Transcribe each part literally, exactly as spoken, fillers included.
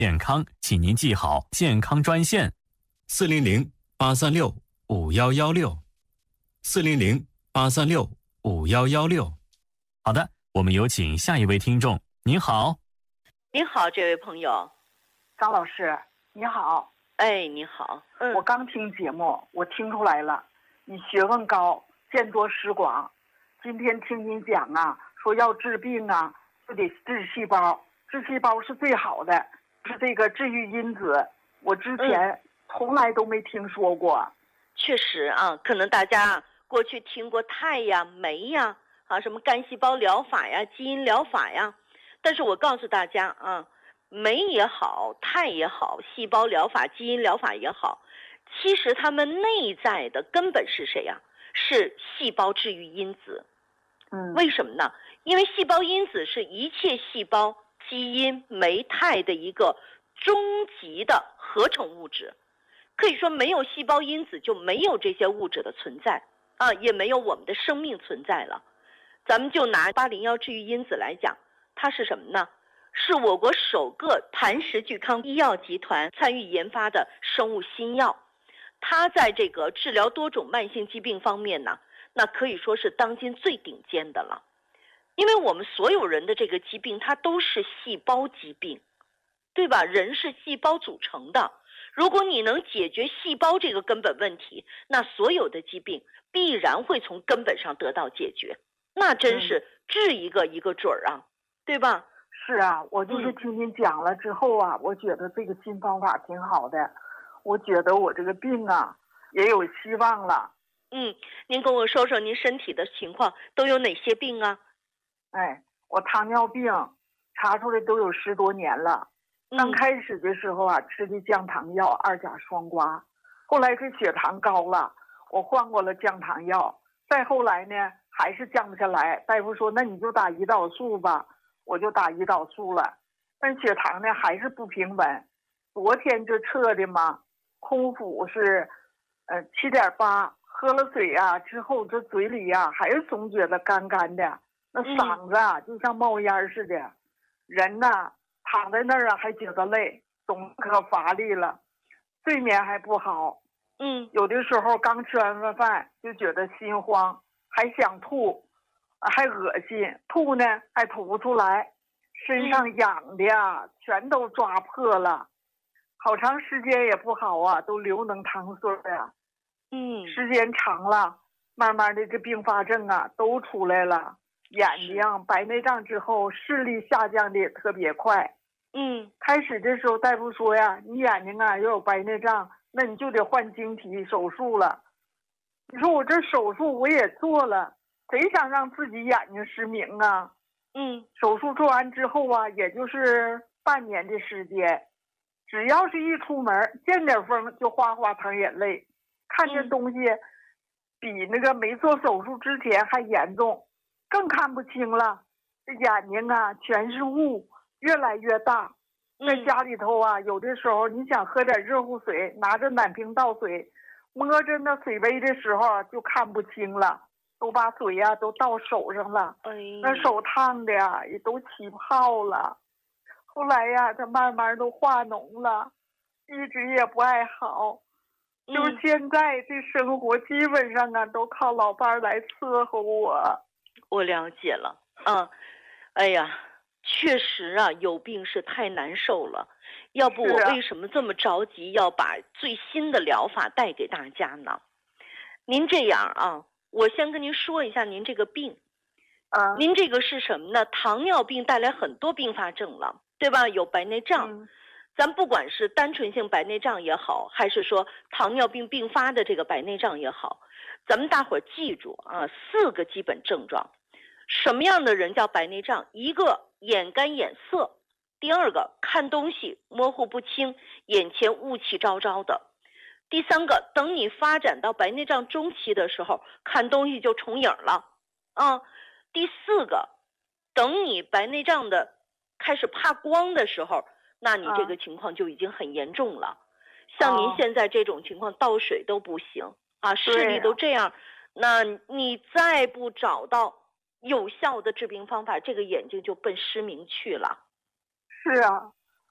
健康，请您记好健康专线：四零零八三六五幺幺六，四零零八三六五幺幺六。好的，我们有请下一位听众。您好。 您好，这位朋友。 张老师，你好。 哎，你好。嗯， 我刚听节目，我听出来了，你学问高，见多识广。今天听您讲啊，说要治病啊，就得治细胞，治细胞是最好的，是这个治愈因子。我之前从来都没听说过。 嗯、确实啊，可能大家过去听过钛呀、酶呀，啊，什么干细胞疗法呀、基因疗法呀。但是我告诉大家啊，酶也好，钛也好，细胞疗法、基因疗法也好，其实它们内在的根本是谁呀？是细胞治愈因子。 嗯， 为什么呢？因为细胞因子是一切细胞基因酶钛的一个终极的合成物质，可以说没有细胞因子就没有这些物质的存在啊，也没有我们的生命存在了。咱们就拿八零一治愈因子来讲，它是什么呢？是我国首个磐石聚康医药集团参与研发的生物新药，它在这个治疗多种慢性疾病方面呢，那可以说是当今最顶尖的了。因为我们所有人的这个疾病，它都是细胞疾病，对吧？人是细胞组成的，如果你能解决细胞这个根本问题，那所有的疾病必然会从根本上得到解决，那真是治一个一个准儿啊，对吧？ 是啊，我就是听您讲了之后啊，嗯、我觉得这个新方法挺好的，我觉得我这个病啊也有希望了。 嗯，您跟我说说您身体的情况都有哪些病啊？ 哎，我糖尿病查出来都有十多年了。刚开始的时候啊，吃的降糖药二甲双胍，后来是血糖高了，我换过了降糖药，再后来呢还是降不下来，大夫说那你就打胰岛素吧，我就打胰岛素了，但血糖呢还是不平稳。昨天这测的嘛，空腹是呃七点八，喝了水啊之后，这嘴里呀、啊、还是总觉得干干的，那嗓子啊、嗯、就像冒烟似的，人呐躺在那儿啊还觉得累，总可乏力了，睡眠还不好。 嗯， 有的时候刚吃完饭就觉得心慌，还想吐，还恶心，吐呢还吐不出来，身上痒的呀、嗯、全都抓破了，好长时间也不好啊，都流脓淌水啊。 嗯， 时间长了，慢慢的这并发症啊都出来了，眼睛白内障之后视力下降的也特别快。 嗯， 开始的时候大夫说呀，你眼睛啊要有白内障，那你就得换晶体手术了。你说我这手术我也做了，谁想让自己眼睛失明啊？ 嗯， 手术做完之后啊，也就是半年的时间，只要是一出门见点风就哗哗淌眼泪，看见东西比那个没做手术之前还严重，更看不清了，这眼睛啊全是雾，越来越大。在家里头啊，有的时候你想喝点热乎水，拿着暖瓶倒水，摸着那水杯的时候就看不清了，都把水呀、啊、都倒手上了， 哎， 那手烫的呀也都起泡了。后来呀，它慢慢都化脓了，一直也不爱好。就是现在这生活基本上啊都靠老伴儿来伺候我。 我了解了，嗯，哎呀，确实啊，有病是太难受了。要不我为什么这么着急要把最新的疗法带给大家呢？您这样啊，我先跟您说一下您这个病。 啊， 您这个是什么呢？糖尿病带来很多并发症了，对吧？有白内障。嗯，咱不管是单纯性白内障也好，还是说糖尿病并发的这个白内障也好，咱们大伙儿记住啊，四个基本症状。什么样的人叫白内障？一个眼干眼涩，第二个看东西模糊不清，眼前雾气昭昭的，第三个等你发展到白内障中期的时候，看东西就重影了啊。第四个，等你白内障的开始怕光的时候，那你这个情况就已经很严重了。啊、像您现在这种情况，倒水都不行啊，视力都这样，那你再不找到有效的治病方法，这个眼睛就奔失明去了。 是啊，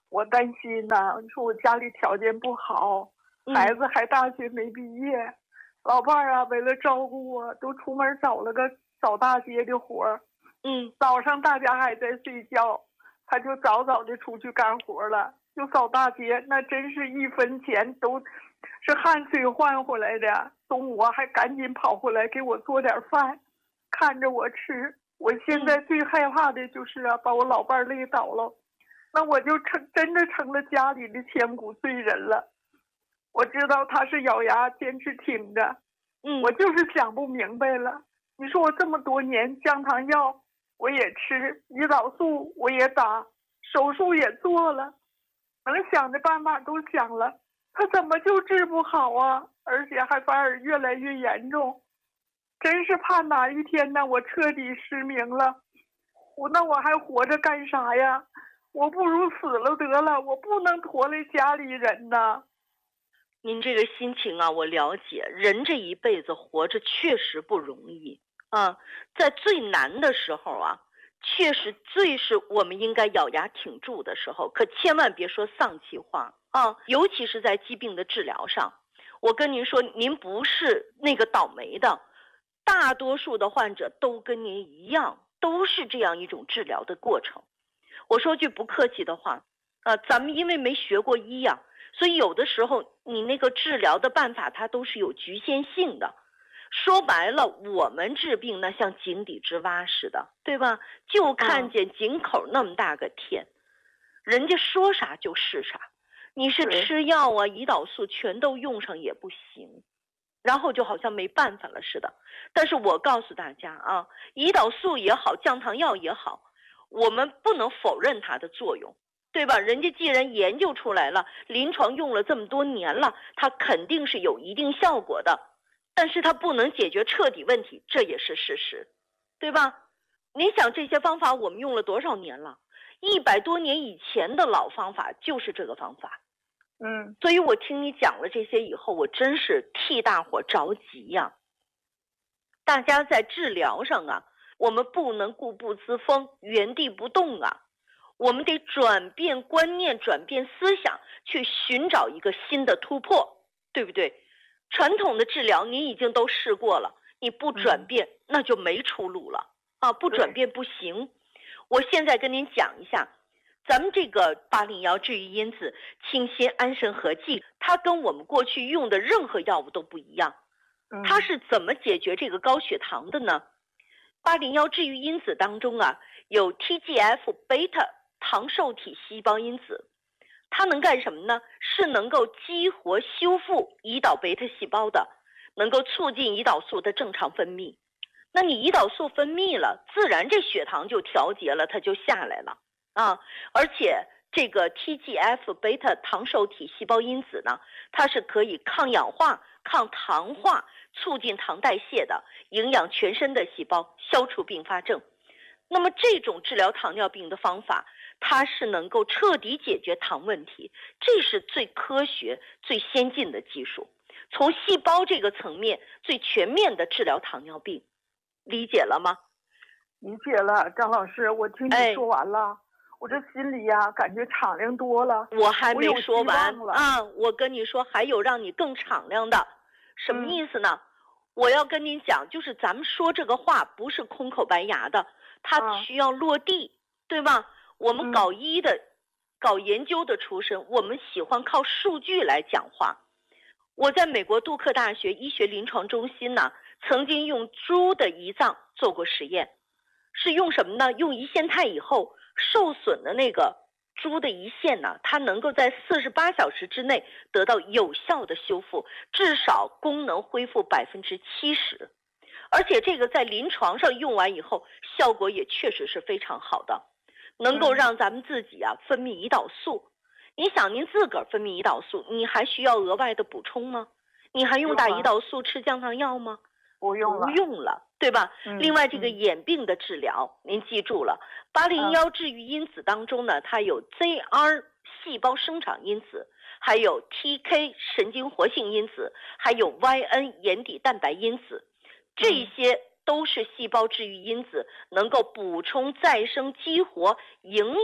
我担心呐，你说我家里条件不好，孩子还大学没毕业，嗯、老伴儿啊，为了照顾我，都出门找了个扫大街的活儿。 嗯， 早上大家还在睡觉，他就早早的出去干活了，就扫大街，那真是一分钱都是汗水换回来的。中午还赶紧跑回来给我做点饭，看着我吃。我现在最害怕的就是啊，把我老伴儿累倒了。那我就成真的成了家里的千古罪人了。我知道他是咬牙坚持挺着， 嗯， 我就是想不明白了。你说我这么多年降糖药我也吃，胰岛素我也打，手术也做了，能想的办法都想了，他怎么就治不好啊？而且还反而越来越严重。真是怕哪一天呢，我彻底失明了，我那我还活着干啥呀？我不如死了得了，我不能拖累家里人呐。 您这个心情啊，我了解。人这一辈子活着确实不容易啊，在最难的时候啊，确实最是我们应该咬牙挺住的时候，可千万别说丧气话啊！尤其是在疾病的治疗上，我跟您说，您不是那个倒霉的，大多数的患者都跟您一样，都是这样一种治疗的过程。我说句不客气的话，啊，咱们因为没学过医呀、啊，所以有的时候你那个治疗的办法它都是有局限性的。说白了，我们治病那像井底之蛙似的，对吧？就看见井口那么大个天，嗯、人家说啥就是啥。你是吃药啊，胰岛素全都用上也不行，然后就好像没办法了似的。但是我告诉大家啊，胰岛素也好，降糖药也好，我们不能否认它的作用，对吧？人家既然研究出来了，临床用了这么多年了，它肯定是有一定效果的，但是它不能解决彻底问题，这也是事实，对吧？你想这些方法我们用了多少年了？一百多年以前的老方法就是这个方法。 嗯， 所以我听你讲了这些以后，我真是替大伙着急呀。大家在治疗上啊，我们不能固步自封，原地不动啊，我们得转变观念，转变思想，去寻找一个新的突破，对不对？传统的治疗你已经都试过了，你不转变、嗯、那就没出路了啊！不转变不行。我现在跟您讲一下，咱们这个八零幺治愈因子清心安神合剂，它跟我们过去用的任何药物都不一样。它是怎么解决这个高血糖的呢？八零幺治愈因子当中啊，有 T G F 贝塔糖受体细胞因子，它能干什么呢？是能够激活修复胰岛贝塔细胞的，能够促进胰岛素的正常分泌。那你胰岛素分泌了，自然这血糖就调节了，它就下来了啊。而且这个 T G F 贝塔糖受体细胞因子呢，它是可以抗氧化、抗糖化，促进糖代谢的，营养全身的细胞，消除并发症。那么这种治疗糖尿病的方法，它是能够彻底解决糖问题，这是最科学、最先进的技术，从细胞这个层面最全面的治疗糖尿病，理解了吗？ 理解了，张老师，我听你说完了，哎、我这心里呀、啊、感觉敞亮多了。 我还没说完啊，我跟你说还有让你更敞亮的，什么意思呢？嗯、我要跟您讲，就是咱们说这个话不是空口白牙的，它需要落地，啊、对吧？我们搞医的、嗯、搞研究的出身，我们喜欢靠数据来讲话。我在美国杜克大学医学临床中心呢，曾经用猪的胰脏做过实验，是用什么呢？用胰腺肽以后受损的那个猪的胰腺呢，它能够在四十八小时之内得到有效的修复，至少功能恢复百分之七十，而且这个在临床上用完以后，效果也确实是非常好的，能够让咱们自己啊分泌胰岛素。你想您自个儿分泌胰岛素，你还需要额外的补充吗？你还用打胰岛素吃降糖药吗？ 不用了， 不用了，对吧？ 嗯、 另外这个眼病的治疗，嗯、您记住了，八零幺治愈因子当中呢，它有 Z R 细胞生长因子，还有 T K 神经活性因子，还有 Y N 眼底蛋白因子，这些都是细胞治愈因子，能够补充、再生、激活、营养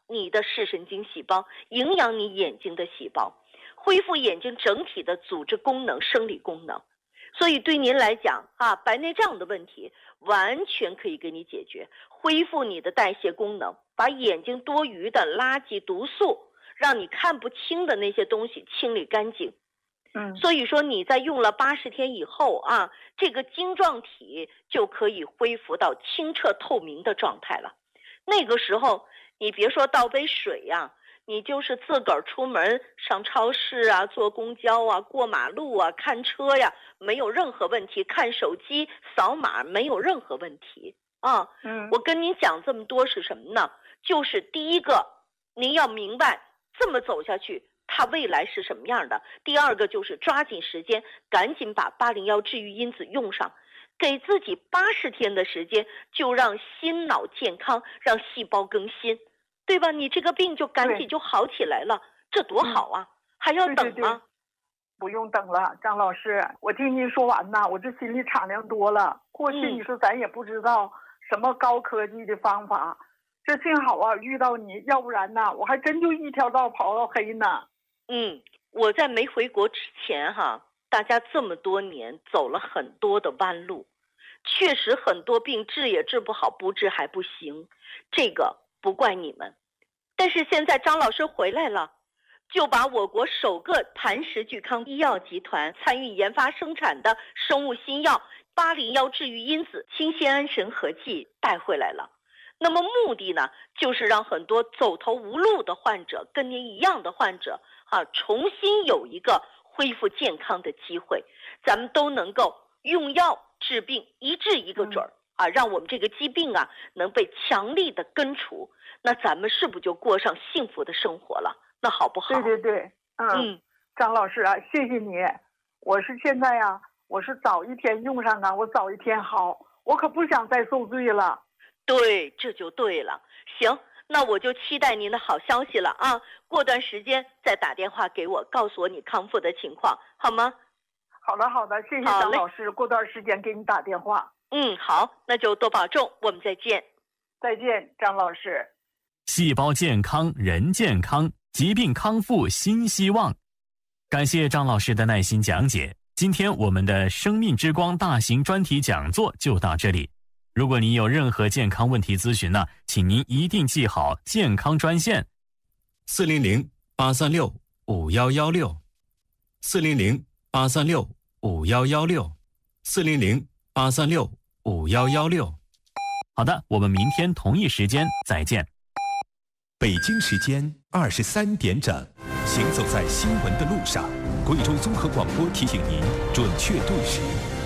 你的视神经细胞，营养你眼睛的细胞，恢复眼睛整体的组织功能、生理功能。所以对您来讲啊，白内障的问题完全可以给你解决，恢复你的代谢功能，把眼睛多余的垃圾毒素，让你看不清的那些东西清理干净。 嗯， 所以说你在用了八十天以后啊，这个晶状体就可以恢复到清澈透明的状态了。那个时候你别说倒杯水呀、啊，你就是自个儿出门上超市啊，坐公交啊，过马路啊，看车呀，没有任何问题，看手机扫码没有任何问题啊。 嗯， 我跟您讲这么多是什么呢？就是第一个，您要明白这么走下去它未来是什么样的。第二个就是抓紧时间，赶紧把八零一治愈因子用上，给自己八十天的时间，就让心脑健康，让细胞更新，对吧？你这个病就赶紧就好起来了，这多好啊！嗯、还要等吗？ 对对对，不用等了，张老师，我听您说完呐，我这心里敞亮多了。过去你说咱也不知道什么高科技的方法，嗯、这幸好啊遇到你，要不然呐，我还真就一条道跑到黑呢。 嗯，我在没回国之前哈，大家这么多年走了很多的弯路，确实很多病治也治不好，不治还不行，这个不怪你们。但是现在张老师回来了，就把我国首个磐石聚康医药集团参与研发生产的生物新药八零一治愈因子清酰胺神合剂带回来了。那么目的呢，就是让很多走投无路的患者，跟您一样的患者啊，重新有一个恢复健康的机会，咱们都能够用药治病，一治一个准儿啊，让我们这个疾病啊能被强力的根除，那咱们是不是就过上幸福的生活了？那好不好？ 对对对，嗯，嗯张老师啊，谢谢你。我是现在呀、啊，我是早一天用上啊，我早一天好，我可不想再受罪了。 对，这就对了。行，那我就期待您的好消息了啊！过段时间再打电话给我，告诉我你康复的情况，好吗？ 好的，好的，谢谢张老师。过段时间给你打电话。 嗯，好，那就多保重，我们再见。 再见，张老师。 细胞健康，人健康，疾病康复新希望。感谢张老师的耐心讲解。今天我们的生命之光大型专题讲座就到这里。如果您有任何健康问题咨询呢，请您一定记好健康专线四零零八三六五幺幺六四零零八三六五幺幺六四零零八三六五幺幺六。好的，我们明天同一时间再见。 北京时间二十三点整，行走在新闻的路上，贵州综合广播提醒您准确对时。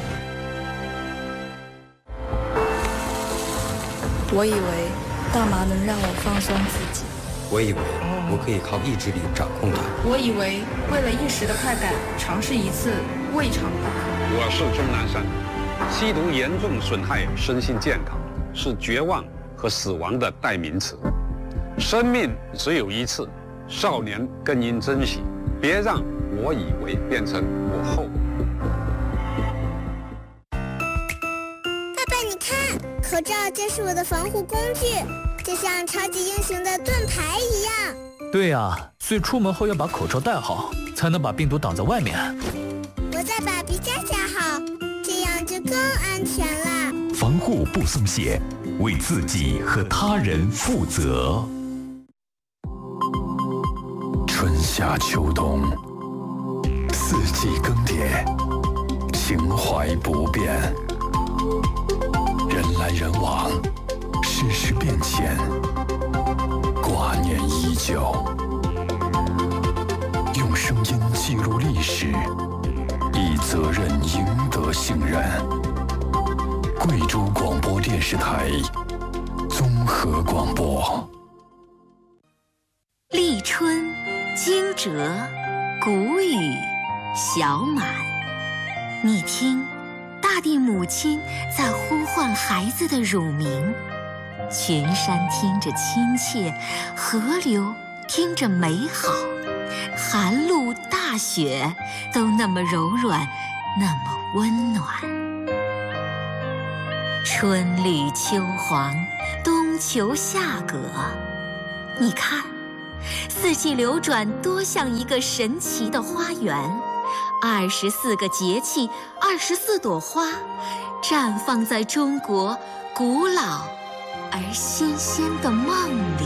我以为大麻能让我放松自己， 我以为我可以靠意志力掌控它， 我以为为了一时的快感尝试一次未尝不可。 我是钟南山，吸毒严重损害身心健康，是绝望和死亡的代名词。生命只有一次，少年更应珍惜，别让我以为变成我后悔。 口罩就是我的防护工具，就像超级英雄的盾牌一样。 对呀、啊，所以出门后要把口罩戴好，才能把病毒挡在外面。 我再把鼻夹夹好，这样就更安全了。 防护不松懈，为自己和他人负责。春夏秋冬，四季更迭，情怀不变。人来人往，世事变迁，挂念依旧。用声音记录历史，以责任赢得信任。贵州广播电视台综合广播。 立春，惊蛰，谷雨，小满。你听。大地母亲在呼唤孩子的乳名，群山听着亲切，河流听着美好，寒露大雪都那么柔软，那么温暖。春绿秋黄，冬求夏葛， 你看，四季流转多像一个神奇的花园，二十四个节气，二十四朵花，绽放在中国古老而新鲜的梦里。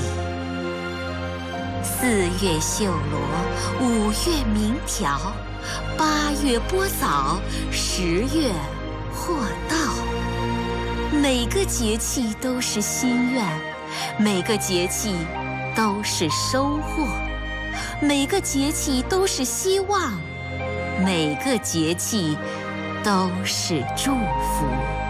四月绣罗，五月鸣条，八月播扫，十月获稻。每个节气都是心愿，每个节气都是收获，每个节气都是希望，每个节气都是祝福。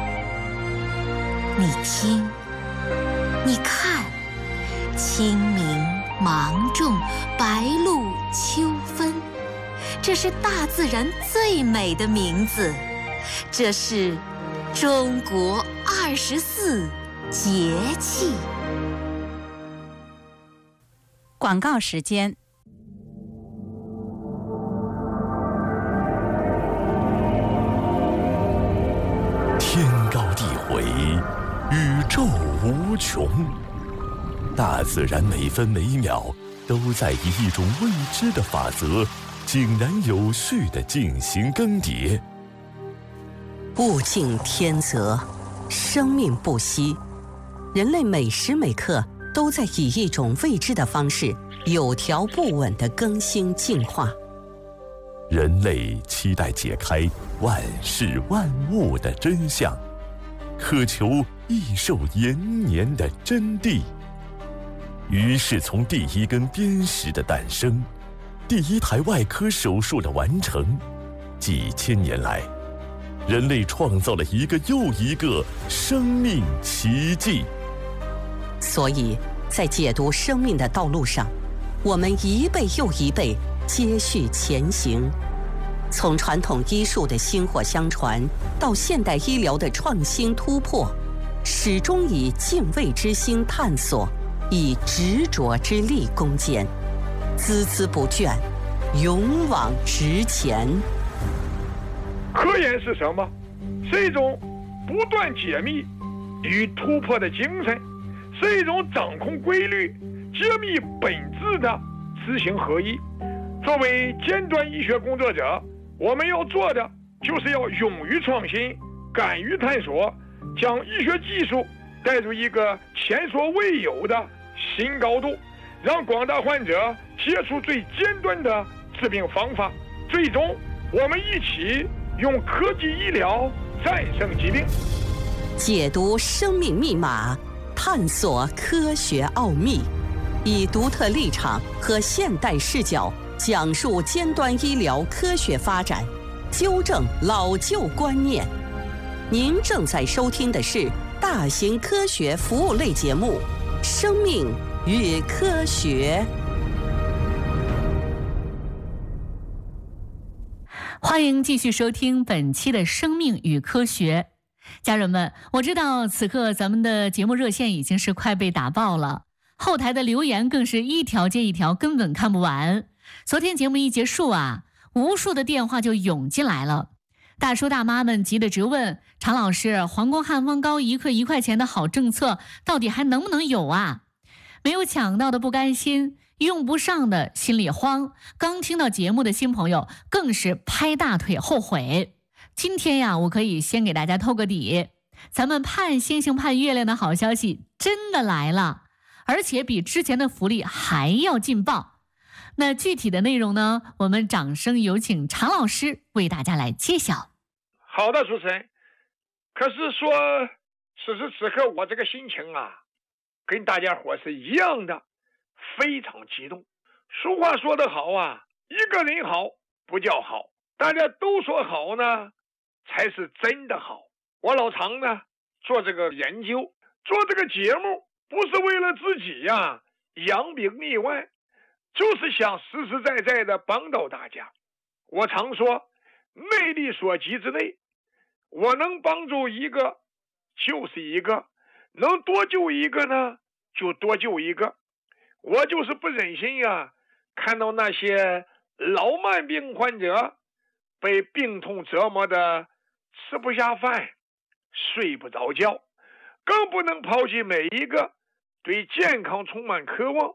你听，你看，清明、芒种、白露、秋分，这是大自然最美的名字，这是中国二十四节气。 广告时间。 天高地回，宇宙无穷，大自然每分每秒都在以一种未知的法则，井然有序地进行更迭。 物竞天择，生命不息，人类每时每刻都在以一种未知的方式，有条不紊地更新进化。 人类期待解开万事万物的真相，渴求益寿延年的真谛。于是，从第一根砭石的诞生，第一台外科手术的完成，几千年来，人类创造了一个又一个生命奇迹。 所以，在解读生命的道路上，我们一辈又一辈接续前行。从传统医术的薪火相传，到现代医疗的创新突破，始终以敬畏之心探索，以执着之力攻坚，孜孜不倦，勇往直前。 科研是什么？是一种不断解密与突破的精神，是一种掌控规律、揭秘本质的知行合一。作为尖端医学工作者，我们要做的就是要勇于创新，敢于探索，将医学技术带入一个前所未有的新高度，让广大患者接触最尖端的治病方法。最终，我们一起用科技医疗战胜疾病， 解读生命密码，探索科学奥秘，以独特立场和现代视角讲述尖端医疗科学发展，纠正老旧观念。您正在收听的是大型科学服务类节目《生命与科学》。 欢迎继续收听本期的《生命与科学》。家人们，我知道此刻咱们的节目热线已经是快被打爆了，后台的留言更是一条接一条，根本看不完。昨天节目一结束啊，无数的电话就涌进来了，大叔大妈们急得直问常老师，皇宫汉方膏一克一块钱的好政策到底还能不能有啊？没有抢到的不甘心，用不上的心里慌，刚听到节目的新朋友更是拍大腿后悔。今天呀，我可以先给大家透个底，咱们盼星星盼月亮的好消息真的来了，而且比之前的福利还要劲爆。那具体的内容呢，我们掌声有请常老师为大家来揭晓。 好的，主持人。可是说此时此刻我这个心情啊，跟大家伙是一样的，非常激动。俗话说得好啊，一个人好不叫好，大家都说好呢，才是真的好。我老常呢做这个研究，做这个节目，不是为了自己呀、啊、扬名立万，就是想实实在在的帮到大家。我常说，内力所及之内，我能帮助一个就是一个，能多救一个呢就多救一个。我就是不忍心呀、啊，看到那些老慢病患者被病痛折磨的吃不下饭，睡不着觉，更不能抛弃每一个对健康充满渴望、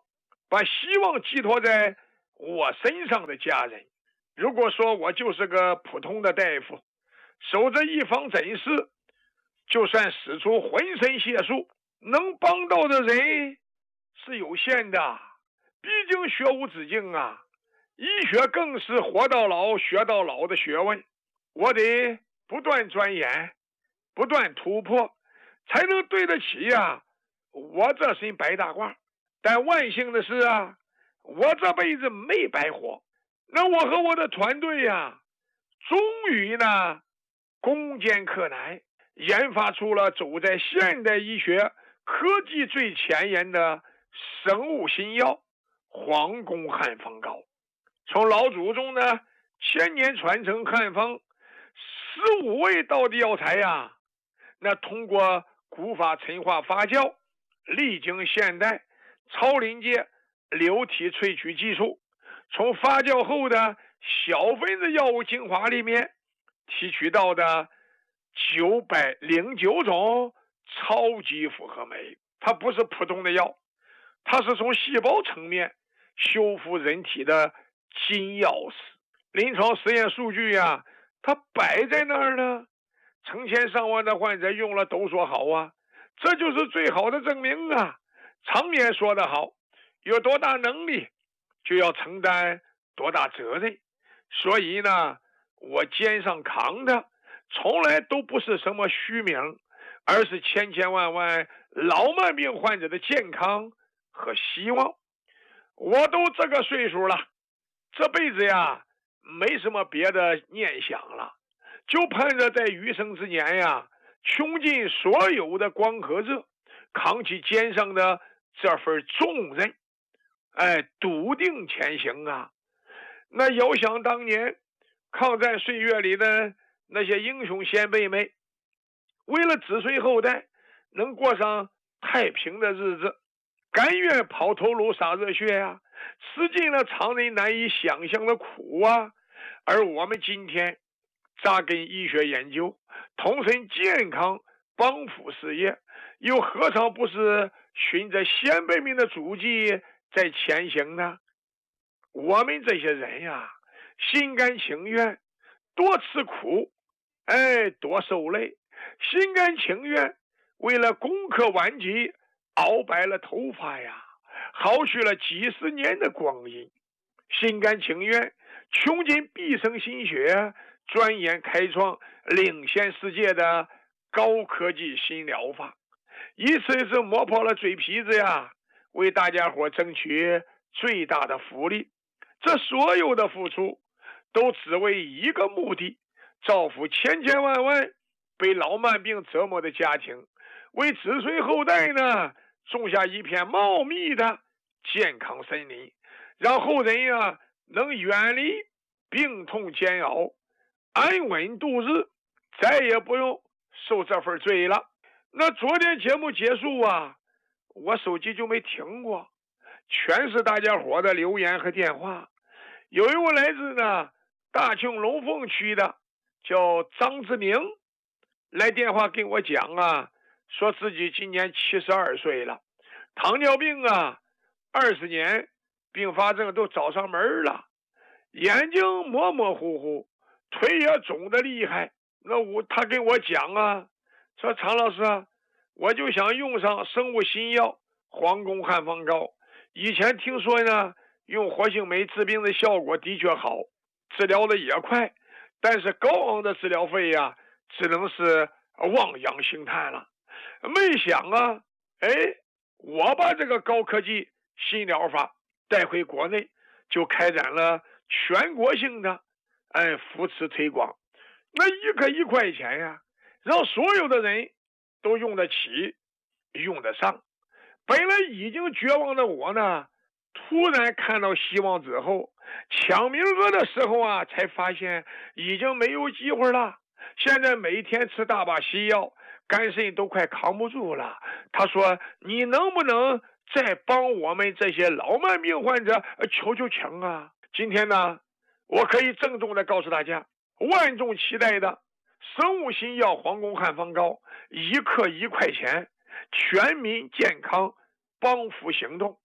把希望寄托在我身上的家人。如果说我就是个普通的大夫，守着一方诊室，就算使出浑身解数，能帮到的人是有限的。毕竟学无止境啊，医学更是活到老学到老的学问。我得不断钻研，不断突破，才能对得起呀、啊、我这身白大褂。但万幸的是啊，我这辈子没白活。那我和我的团队呀、啊，终于呢攻坚克难，研发出了走在现代医学科技最前沿的生物新药黄宫汉方膏。从老祖宗的千年传承汉方十五味道的药材呀，那通过古法陈化发酵，历经现代超临界流体萃取技术，从发酵后的小分子药物精华里面提取到的九百零九种超级复合酶。它不是普通的药，它是从细胞层面修复人体的金钥匙。临床实验数据呀，它摆在那儿呢，成千上万的患者用了都说好啊，这就是最好的证明啊。常言说得好，有多大能力就要承担多大责任。所以呢，我肩上扛的从来都不是什么虚名，而是千千万万老慢病患者的健康和希望。我都这个岁数了，这辈子呀没什么别的念想了，就盼着在余生之年呀，穷尽所有的光和热，扛起肩上的这份重任，哎，笃定前行啊。那遥想当年抗战岁月里的那些英雄先辈们，为了子孙后代能过上太平的日子，甘愿抛头颅洒热血呀、啊，吃尽了常人难以想象的苦啊。而我们今天扎根医学研究，同身健康帮扶事业，又何尝不是循着先辈们的足迹在前行呢？我们这些人呀，心甘情愿，多吃苦，哎，多受累，心甘情愿为了攻克顽疾熬白了头发呀，耗去了几十年的光阴，心甘情愿穷尽毕生心血，钻研开创领先世界的高科技新疗法，一次一次磨破了嘴皮子呀，为大家伙争取最大的福利。这所有的付出都只为一个目的，造福千千万万被老慢病折磨的家庭，为子孙后代呢种下一片茂密的健康森林，让后人呀能远离病痛煎熬，安稳度日，再也不用受这份罪了。那昨天节目结束啊，我手机就没停过，全是大家伙的留言和电话。有一位来自呢大庆龙凤区的叫张志明，来电话跟我讲啊，说自己今年七十二岁了，糖尿病啊二十年，并发症都找上门了，眼睛模模糊糊，腿也肿得厉害。那我他跟我讲啊，说常老师啊，我就想用上生物新药黄宫汉方膏，以前听说呢用活性酶治病的效果的确好，治疗的也快，但是高昂的治疗费呀，只能是望洋兴叹了。没想啊，哎，我把这个高科技新疗法带回国内，就开展了全国性的哎扶持推广。那一个一块钱呀，让所有的人都用得起，用得上。本来已经绝望的我呢，突然看到希望之后，抢名额的时候啊，才发现已经没有机会了。现在每天吃大把西药，肝肾都快扛不住了。他说你能不能再帮我们这些老慢病患者求求情啊？今天呢，我可以郑重的告诉大家，万众期待的生物新药黄宫汉方膏，一克一块钱，全民健康帮扶行动，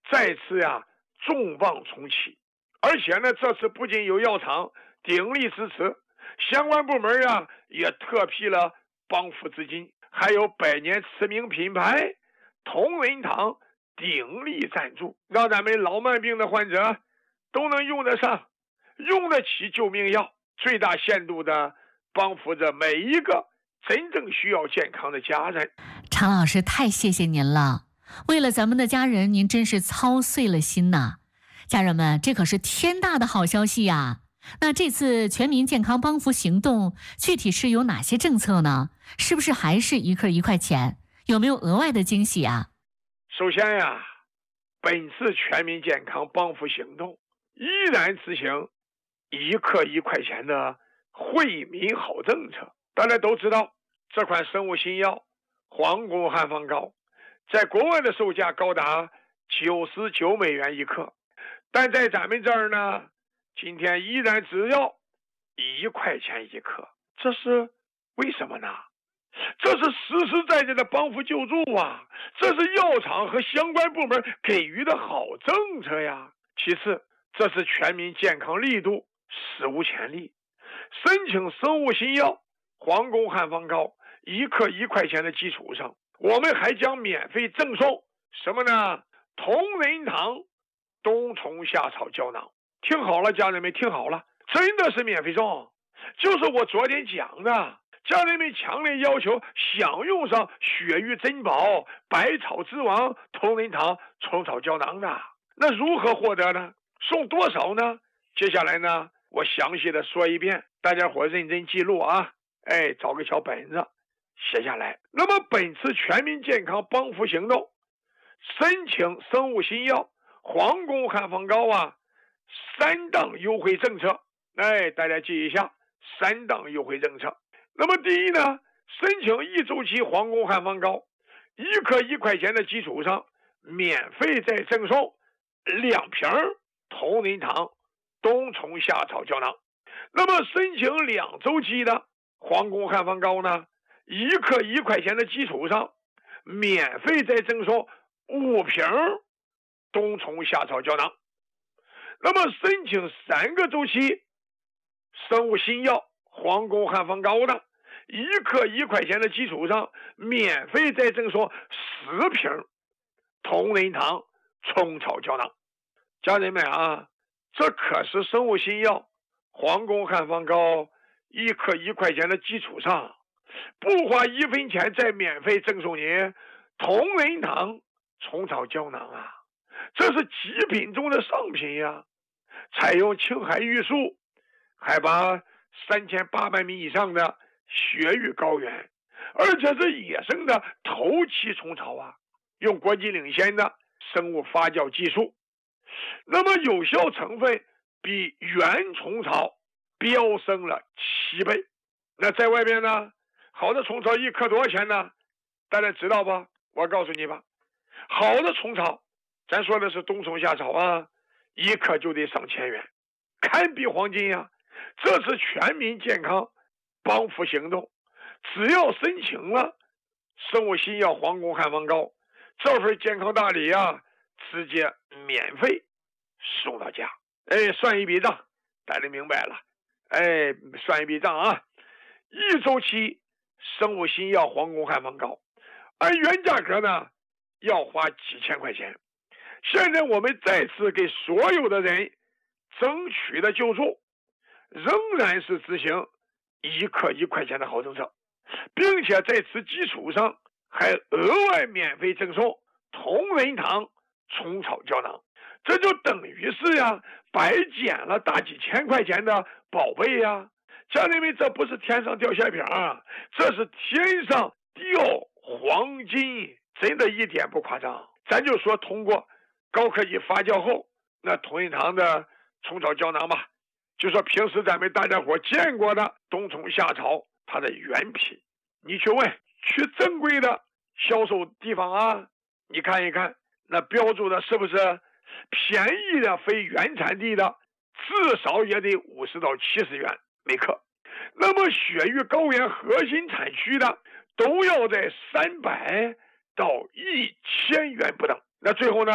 再次呀重磅重启。而且呢，这次不仅有药厂鼎力支持，相关部门啊也特批了帮扶资金，还有百年驰名品牌同仁堂鼎力赞助，让咱们老慢病的患者都能用得上、用得起救命药，最大限度的帮扶着每一个真正需要健康的家人。 常老师，太谢谢您了，为了咱们的家人，您真是操碎了心呐！家人们，这可是天大的好消息呀！那这次全民健康帮扶行动具体是有哪些政策呢？是不是还是一克一块钱？有没有额外的惊喜啊？ 首先呀，本次全民健康帮扶行动依然执行一克一块钱的惠民好政策。大家都知道，这款生物新药皇宫汉方膏在国外的售价高达九十九美元一克，但在咱们这儿呢，今天依然只要一块钱一克。这是为什么呢？这是实实在在的帮扶救助啊，这是药厂和相关部门给予的好政策呀。其次，这是全民健康力度史无前例，申请生物新药皇宫汉方膏一克一块钱的基础上，我们还将免费赠送什么呢？同仁堂冬虫夏草胶囊。听好了，家人们，听好了，真的是免费送，就是我昨天讲的，家人们强烈要求想用上雪域珍宝百草之王同仁堂虫草胶囊的。那如何获得呢？送多少呢？接下来呢，我详细的说一遍，大家伙认真记录啊，哎，找个小本子写下来。那么本次全民健康帮扶行动申请生物新药皇宫汉方膏啊三档优惠政策，哎，大家记一下三档优惠政策。那么第一呢，申请一周期皇宫汉方膏一克一块钱的基础上，免费再赠送两瓶同仁堂冬虫夏草胶囊。那么申请两周期的皇宫汉方膏呢，一克一块钱的基础上，免费再赠送五瓶冬虫夏草胶囊。那么申请三个周期生物新药皇宫汉方膏的，一克一块钱的基础上，免费再赠送十瓶同仁堂虫草胶囊。家人们啊，这可是生物新药皇宫汉方膏一克一块钱的基础上，不花一分钱再免费赠送您同仁堂虫草胶囊啊，这是极品中的上品呀！采用青海玉树，海拔三千八百米以上的雪域高原，而且是野生的头栖虫草啊，用国际领先的生物发酵技术，那么有效成分比原虫草飙升了七倍。那在外边呢，好的虫草一克多少钱呢？大家知道吧？我告诉你吧，好的虫草，咱说的是冬虫夏草啊，一克就得上千元，堪比黄金呀！这是全民健康帮扶行动，只要申请了生物新药皇宫汉方膏，这份健康大礼啊，直接免费送到家。哎，算一笔账，大家明白了。哎，算一笔账啊，一周期生物新药皇宫汉方膏，按原价格呢要花几千块钱。现在我们再次给所有的人争取的救助，仍然是执行一克一块钱的好政策，并且在此基础上还额外免费赠送同仁堂虫草胶囊，这就等于是呀白捡了大几千块钱的宝贝呀！家人们，这不是天上掉馅饼啊，这是天上掉黄金，真的一点不夸张。咱就说通过高科技发酵后，那同仁堂的虫草胶囊吧，就说平时咱们大家伙见过的冬虫夏草它的原品，你去问去正规的销售地方啊，你看一看那标注的是不是便宜的非原产地的，至少也得五十到七十元每克。那么雪域高原核心产区的都要在三百到一千元不等。那最后呢，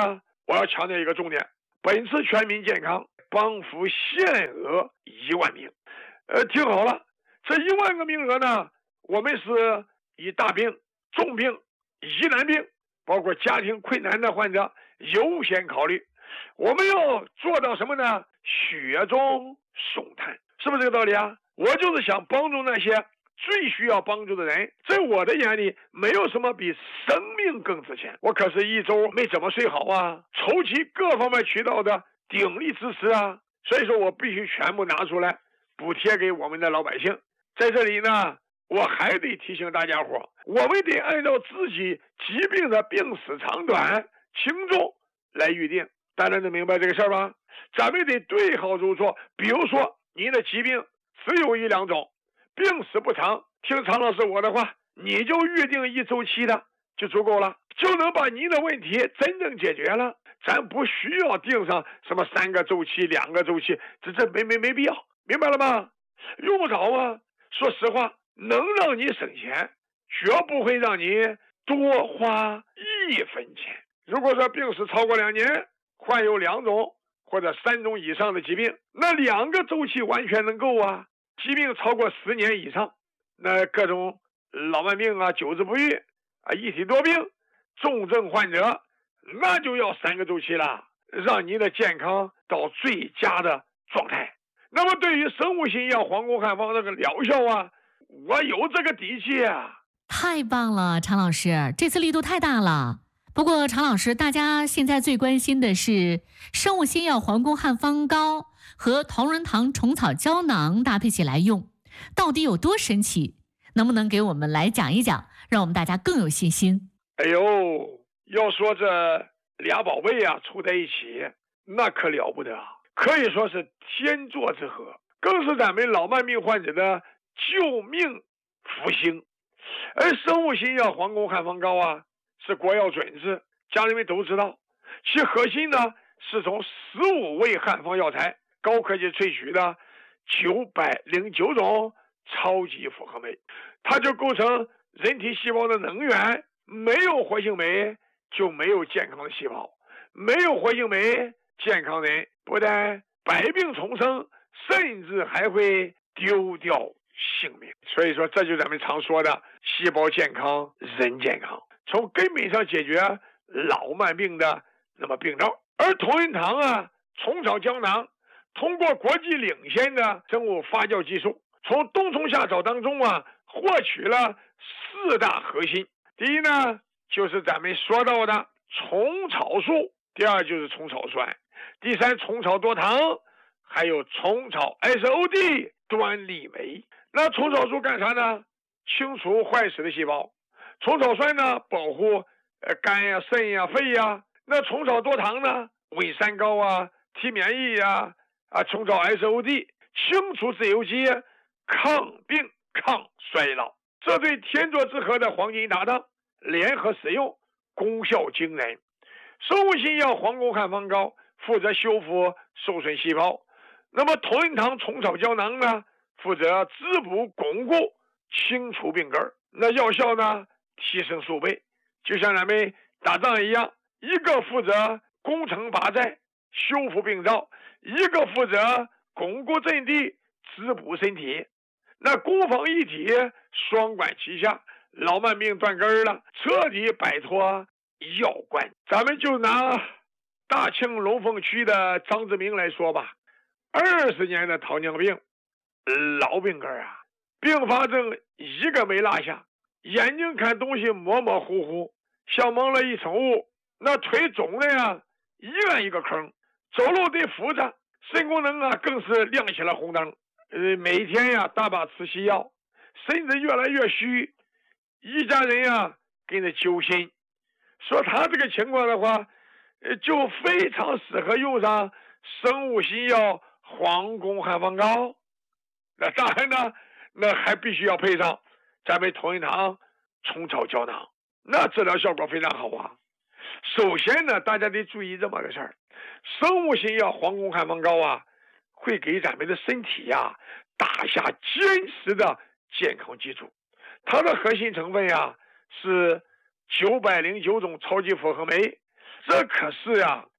我要强调一个重点，本次全民健康帮扶限额一万名。呃，听好了，这一万个名额呢，我们是以大病、重病、疑难病，包括家庭困难的患者优先考虑。我们要做到什么呢？雪中送炭，是不是这个道理啊？我就是想帮助那些最需要帮助的人，在我的眼里，没有什么比生命更值钱。我可是一周没怎么睡好啊，筹集各方面渠道的鼎力支持啊，所以说我必须全部拿出来补贴给我们的老百姓。在这里呢，我还得提醒大家伙，我们得按照自己疾病的病史长短、轻重来预定。大家能明白这个事儿吧？咱们得对号入座。比如说，您的疾病只有一两种，病史不长，听常老师我的话，你就预定一周期的就足够了，就能把您的问题真正解决了。咱不需要定上什么三个周期、两个周期，这这没没没必要，明白了吗？用不着啊。说实话，能让你省钱，绝不会让你多花一分钱。如果说病史超过两年，患有两种或者三种以上的疾病，那两个周期完全能够啊。疾病超过十年以上，那各种老慢病啊、久治不愈啊、一体多病、重症患者，那就要三个周期了，让您的健康到最佳的状态。那么对于生物新药黄宫汉方这个疗效啊，我有这个底气啊。 太棒了，常老师，这次力度太大了。不过常老师，大家现在最关心的是生物新药黄宫汉方膏和同仁堂虫草胶囊搭配起来用，到底有多神奇？能不能给我们来讲一讲，让我们大家更有信心？ 哎呦，要说这俩宝贝啊凑在一起，那可了不得啊，可以说是天作之合，更是咱们老慢病患者的救命福星。而生物新药黄宫汉方膏啊，是国药准字，家人们都知道，其核心呢是从十五味汉方药材高科技萃取的九百零九种超级复合酶，它就构成人体细胞的能源。没有活性酶就没有健康的细胞，没有活性酶，健康人不但百病丛生，甚至还会丢掉性命。所以说，这就是咱们常说的细胞健康人健康，从根本上解决老慢病的那么病灶。而同仁堂啊虫草胶囊通过国际领先的生物发酵技术，从冬虫夏草当中啊获取了四大核心。第一呢，就是咱们说到的虫草素，第二就是虫草酸，第三虫草多糖，还有虫草 S O D 端粒酶。那虫草素干啥呢？清除坏死的细胞。虫草酸呢，保护呃肝呀、肾呀、肺呀。那虫草多糖呢，稳三高啊、提免疫呀、啊，虫草 S O D 清除自由基，抗病抗衰老。这对天作之合的黄金搭档联合使用，功效惊人。生物新药黄宫汉方膏负责修复受损细胞，那么同仁堂虫草胶囊呢，负责滋补巩固清除病根，那药效呢提升数倍。就像咱们打仗一样，一个负责攻城拔寨修复病灶，一个负责巩固阵地滋补身体，那攻防一体，双管齐下，老慢病断根了，彻底摆脱药罐。咱们就拿大庆龙凤区的张志明来说吧，二十年的糖尿病老病根啊，并发症一个没落下，眼睛看东西模模糊糊，像蒙了一层雾，那腿肿的呀一个一个坑，走路得扶着，肾功能啊更是亮起了红灯。呃，每天呀大把吃西药，身子越来越虚，一家人呀跟着揪心，说他这个情况的话，呃，就非常适合用上生物新药黄宫汉方膏。那当然呢，那还必须要配上咱们同仁堂虫草胶囊，那治疗效果非常好啊。首先呢，大家得注意这么个事儿，生物新药黄宫汉方膏啊，会给咱们的身体呀、啊、打下坚实的健康基础。它的核心成分呀是九百零九种超级复合酶，这可是呀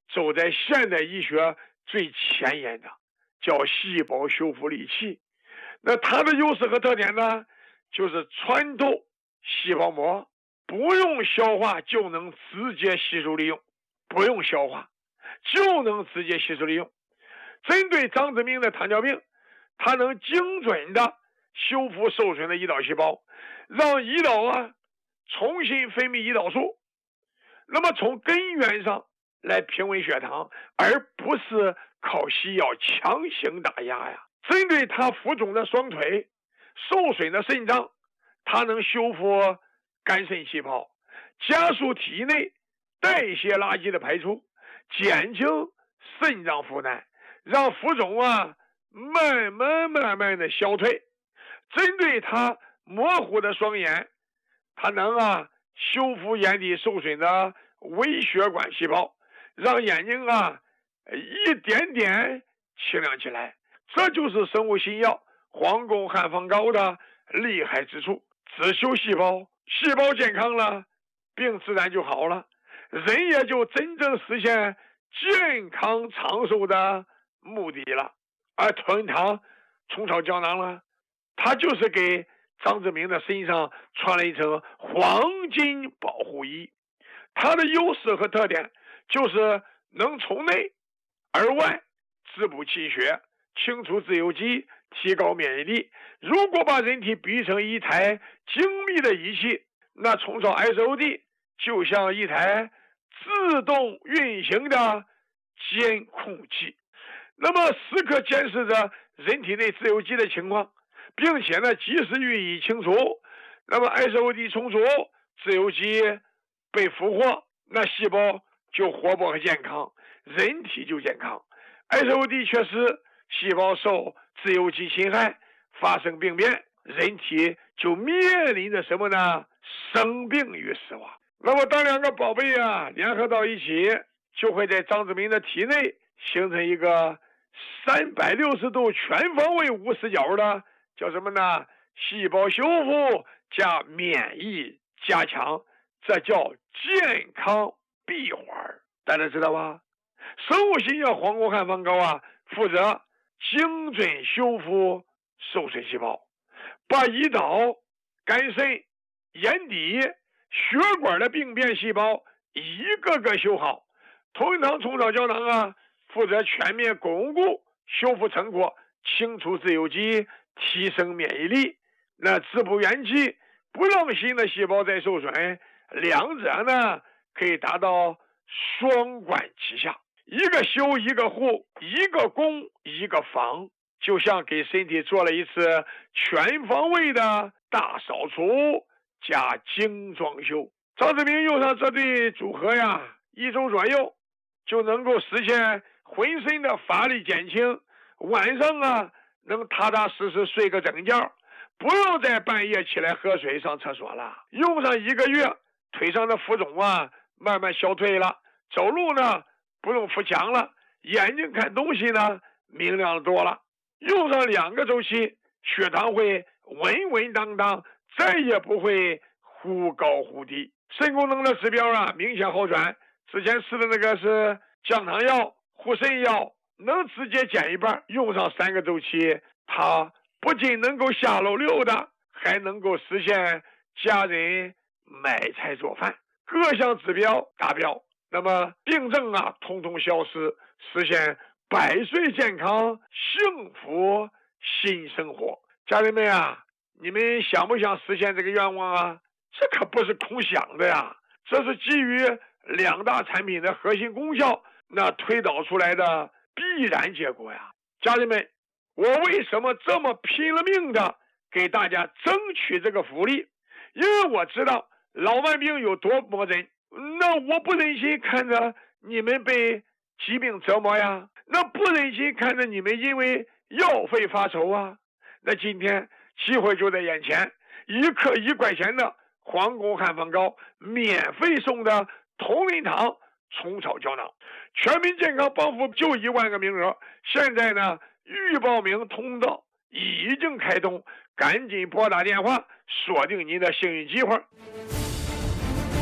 走在现代医学最前沿的，叫细胞修复利器。那它的优势和特点呢，就是穿透细胞膜，不用消化就能直接吸收利用，不用消化就能直接吸收利用。针对张志明的糖尿病，它能精准的修复受损的胰岛细胞，让胰岛啊重新分泌胰岛素，那么从根源上来平稳血糖，而不是靠西药强行打压呀。针对他浮肿的双腿、受损的肾脏，它能修复肝肾细胞，加速体内代谢垃圾的排出，减轻肾脏负担，让浮肿啊慢慢慢慢的消退。针对他模糊的双眼，它能啊修复眼底受损的微血管细胞，让眼睛啊一点点清亮起来。这就是生物新药黄宫汉方膏的厉害之处，只修细胞，细胞健康了，病自然就好了，人也就真正实现健康长寿的目的了。而同仁堂虫草胶囊了，它就是给张志明的身上穿了一层黄金保护衣。它的优势和特点就是能从内而外滋补气血，清除自由基，提高免疫力。如果把人体比喻成一台精密的仪器，那虫草 S O D 就像一台自动运行的监控器，那么时刻监视着人体内自由基的情况，并且呢及时予以清除。那么 S O D 充足，自由基被俘获，那细胞就活泼和健康，人体就健康。 S O D 缺失，细胞受自由基侵害，发生病变，人体就面临着什么呢？生病与死亡。那么当两个宝贝啊联合到一起，就会在张志明的体内形成一个三百六十度全方位无死角的，叫什么呢？细胞修复加免疫加强，这叫健康闭环，大家知道吧？生物新药黄宫汉方膏啊，负责精准修复受损细胞，把胰岛、肝肾、眼底、血管的病变细胞一个个修好。同仁堂虫草胶囊啊，负责全面巩固修复成果，清除自由基，提升免疫力，那滋补元气，不让新的细胞再受损，两者呢可以达到双管齐下，一个修一个护，一个攻一个防，就像给身体做了一次全方位的大扫除加精装修。张志明用上这对组合呀，一周左右就能够实现浑身的乏力减轻，晚上啊能踏踏实实睡个整觉，不用在半夜起来喝水上厕所了。用上一个月，腿上的浮肿啊慢慢消退了，走路呢不用扶墙了，眼睛看东西呢明亮多了。用上两个周期，血糖会稳稳当当，再也不会忽高忽低。肾功能的指标啊明显好转，之前吃的那个是降糖药、护肾药，能直接减一半。用上三个周期，它不仅能够下楼溜达，还能够实现家人买菜做饭，各项指标达标，那么病症啊统统消失，实现百岁健康幸福新生活。家人们啊，你们想不想实现这个愿望啊？这可不是空想的呀，这是基于两大产品的核心功效那推导出来的必然结果呀。家人们，我为什么这么拼了命的给大家争取这个福利？因为我知道老慢病有多磨人，那我不忍心看着你们被疾病折磨呀，那不忍心看着你们因为药费发愁啊。那今天机会就在眼前，一克一块钱的黄宫汉方膏免费送的同仁堂虫草胶囊，全民健康帮扶就一万个名额，现在呢预报名通道已经开通，赶紧拨打电话锁定您的幸运机会。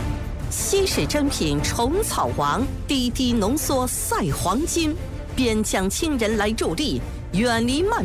稀世珍品虫草王，滴滴浓缩赛黄金，边疆亲人来助力，远离慢